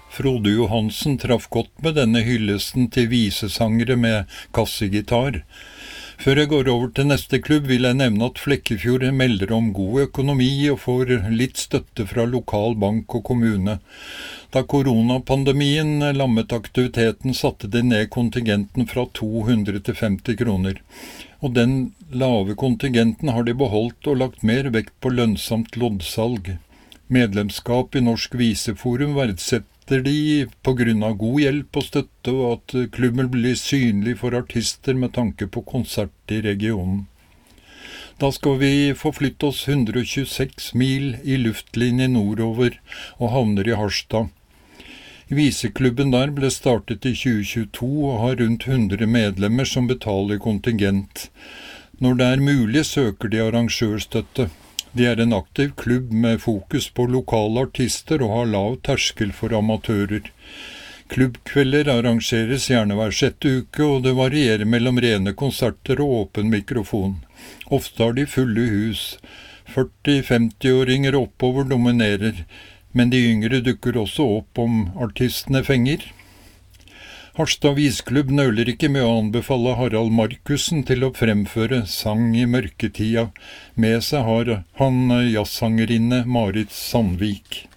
Frode Johansen traff godt med denne hyllesten til visesangere med kassegitar. Før jeg går over til neste klubb, vil jeg nevne at Flekkefjord melder om god økonomi og får litt støtte fra lokal bank og kommune. Da koronapandemien lammet aktiviteten, satte de ned kontingenten fra 200 til 50 kroner. Og den lave kontingenten har de beholdt og lagt mer vekt på lønnsomt loddsalg. Medlemskap i Norsk Viseforum verdsetter de på grunn av god hjelp og støtte, og at klubben blir synlig for artister med tanke på konsert i regionen. Da skal vi forflytte oss 126 mil i luftlinje nordover og havner i Harstad. Viseklubben der ble startet i 2022 og har rundt 100 medlemmer som betaler kontingent. Når det er mulig, søker de arrangørstøtte. De er en aktiv klubb med fokus på lokale artister og har lav terskel for amatører. Klubbkvelder arrangeres gjerne hver 6. uke, og det varierer mellom rene konserter og åpen mikrofon. Ofte har de fulle hus. 40-50-åringer oppover dominerer, men de yngre dukker også opp om artistene fenger. Harstad Visklubb nøler ikke med å anbefale Harald Markussen til å fremføre sang i mørketida. Med seg har han jazzsangerinne Marit Sandvik.